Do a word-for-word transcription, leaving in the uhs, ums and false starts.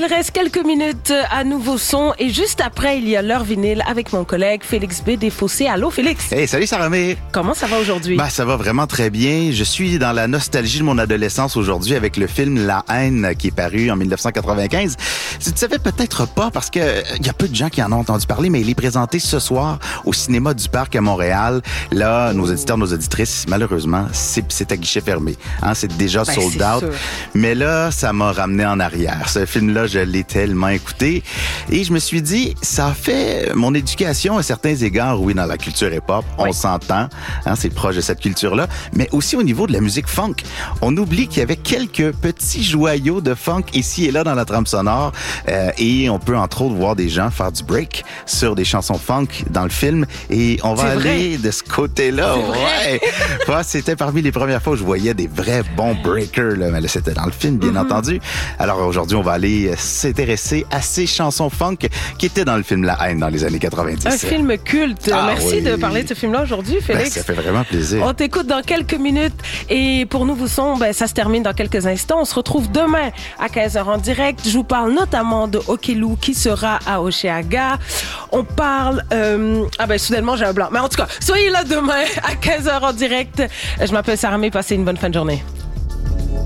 Il reste quelques minutes à Nouveau Son et juste après, il y a l'heure vinyle avec mon collègue Félix B. Desfossés. Allô, Félix? Hey, salut Sarah-Mé. Comment ça va aujourd'hui? Ben, ça va vraiment très bien. Je suis dans la nostalgie de mon adolescence aujourd'hui avec le film La Haine qui est paru en dix-neuf cent quatre-vingt-quinze. Si tu savais peut-être pas, parce que il y a peu de gens qui en ont entendu parler, mais il est présenté ce soir au cinéma du Parc à Montréal. Là, nos auditeurs, nos auditrices, malheureusement, c'est, c'est à guichet fermé. Hein, c'est déjà ben, sold c'est out. sûr. Mais là, ça m'a ramené en arrière. Ce film-là, je l'ai tellement écouté. Et je me suis dit, ça a fait mon éducation à certains égards, oui, dans la culture hip-hop. Oui. On s'entend, hein, c'est proche de cette culture-là. Mais aussi au niveau de la musique funk. On oublie qu'il y avait quelques petits joyaux de funk ici et là dans la trame sonore. Euh, et on peut entre autres voir des gens faire du break sur des chansons funk dans le film. Et on va c'est aller vrai. de ce côté-là. Ouais. ouais. C'était parmi les premières fois où je voyais des vrais bons breakers. Là. Mais là, c'était dans le film, bien mm-hmm. entendu. Alors aujourd'hui, on va aller s'intéresser à ces chansons funk qui étaient dans le film La Haine dans les années quatre-vingt-dix. Un film culte. Ah, Merci oui. de parler de ce film-là aujourd'hui, Félix. Ben, ça fait vraiment plaisir. On t'écoute dans quelques minutes et pour Nouveau Son, ben, ça se termine dans quelques instants. On se retrouve demain à quinze heures en direct. Je vous parle notamment de Okelou qui sera à Hochelaga. On parle... Euh... Ah ben, soudainement, j'ai un blanc. Mais en tout cas, soyez là demain à quinze heures en direct. Je m'appelle Sarah-Mé. Passez une bonne fin de journée.